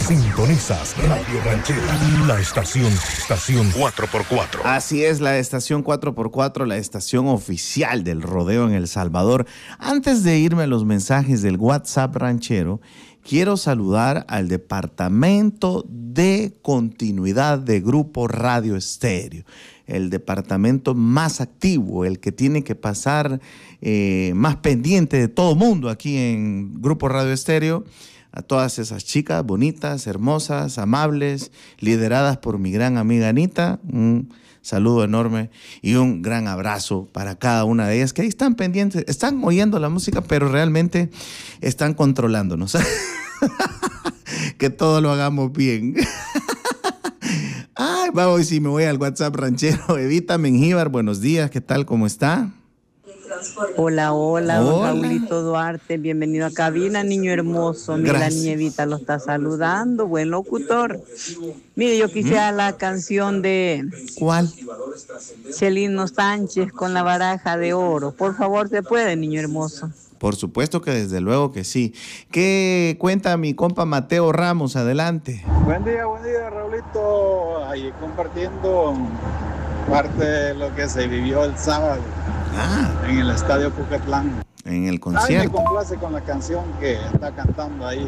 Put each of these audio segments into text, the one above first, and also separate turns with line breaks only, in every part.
Sintonizas Radio Ranchera, la estación 4x4.
Así es, la estación 4x4, la estación oficial del rodeo en El Salvador. Antes de irme a los mensajes del WhatsApp ranchero, quiero saludar al departamento de continuidad de Grupo Radio Estéreo, el departamento más activo, el que tiene que pasar más pendiente de todo mundo aquí en Grupo Radio Estéreo. A todas esas chicas bonitas, hermosas, amables, lideradas por mi gran amiga Anita. Un saludo enorme y un gran abrazo para cada una de ellas, que ahí están pendientes, están oyendo la música, pero realmente están controlándonos. Que todo lo hagamos bien. Ay, vamos, si me voy al WhatsApp ranchero. Evita Mengíbar, buenos días, ¿qué tal? ¿Cómo está?
Hola, don Raulito Duarte, bienvenido a cabina, niño hermoso. Mira, la niña Evita lo está saludando, buen locutor. Mire, yo quisiera la canción de...
¿Cuál?
Chelino Sánchez con la baraja de oro. Por favor, ¿se puede, niño hermoso?
Por supuesto que desde luego que sí. ¿Qué cuenta mi compa Mateo Ramos? Adelante.
Buen día, Raulito. Ahí compartiendo parte de lo que se vivió el sábado. En el Estadio Cucatlán.
En el concierto.
Me complace con la canción que está cantando ahí.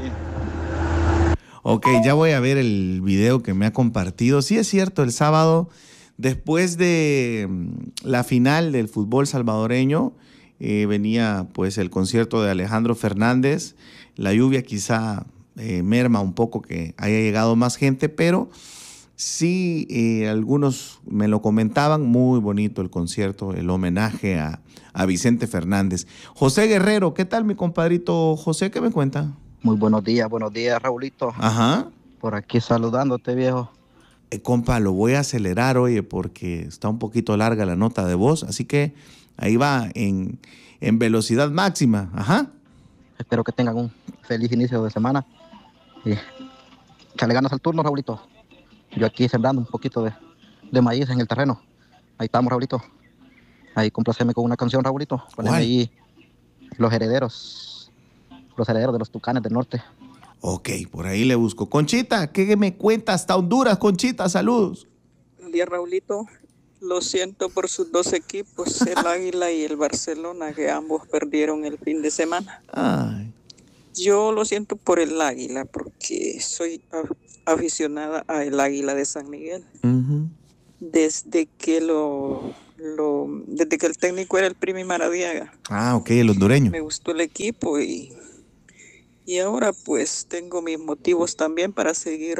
Ok, ya voy a ver el video que me ha compartido. Sí, es cierto, el sábado, después de la final del fútbol salvadoreño, venía pues el concierto de Alejandro Fernández. La lluvia quizá merma un poco que haya llegado más gente, pero... sí, algunos me lo comentaban, muy bonito el concierto, el homenaje a Vicente Fernández. José Guerrero, ¿qué tal mi compadrito José? ¿Qué me cuenta?
Muy buenos días, Raulito.
Ajá.
Por aquí saludándote, viejo.
Compa, lo voy a acelerar, oye, porque está un poquito larga la nota de voz, así que ahí va en velocidad máxima. Ajá.
Espero que tengan un feliz inicio de semana. Y que le ganas al turno, Raulito. Yo aquí sembrando un poquito de maíz en el terreno. Ahí estamos, Raulito. Ahí complaceme con una canción, Raulito. Poneme ahí los herederos de los Tucanes del Norte.
Ok, por ahí le busco. Conchita, ¿qué me cuenta hasta Honduras? Conchita, saludos.
Buen día, Raulito. Lo siento por sus dos equipos, el Águila y el Barcelona, que ambos perdieron el fin de semana.
Ay.
Yo lo siento por el Águila, porque soy aficionada al Águila de San Miguel.
Uh-huh.
Desde que desde que el técnico era el Primi Maradiaga.
Ah, ok, el hondureño.
Me gustó el equipo y ahora pues tengo mis motivos también para seguir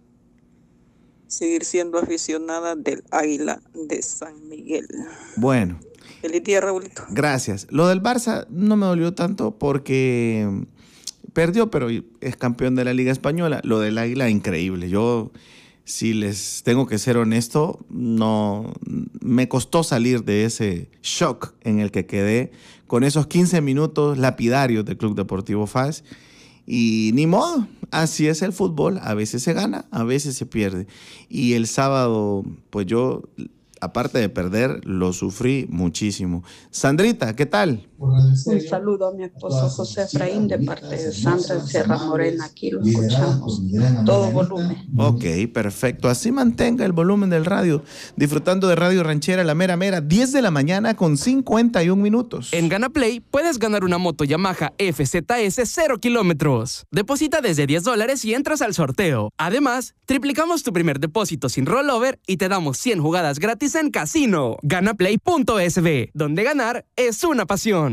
siendo aficionada del Águila de San Miguel.
Bueno.
Feliz día, Raulito.
Gracias. Lo del Barça no me dolió tanto porque perdió, pero es campeón de la Liga Española. Lo del Águila, increíble. Yo, si les tengo que ser honesto, no me costó salir de ese shock en el que quedé con esos 15 minutos lapidarios del Club Deportivo FAS. Y ni modo, así es el fútbol. A veces se gana, a veces se pierde. Y el sábado, pues yo... aparte de perder, lo sufrí muchísimo. Sandrita, ¿qué tal?
Un saludo a mi esposo José Efraín de parte de Sandra Serra Morena. Aquí lo escuchamos, todo volumen.
Ok, perfecto. Así mantenga el volumen del radio. Disfrutando de Radio Ranchera, la mera, 10 de la mañana con 51 minutos.
En GanaPlay puedes ganar una moto Yamaha FZS 0 kilómetros. Deposita desde $10 y entras al sorteo. Además, triplicamos tu primer depósito sin rollover y te damos 100 jugadas gratis en casino. Ganaplay.sb, donde ganar es una pasión.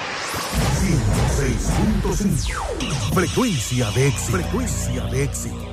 106.5. Frecuencia de éxito.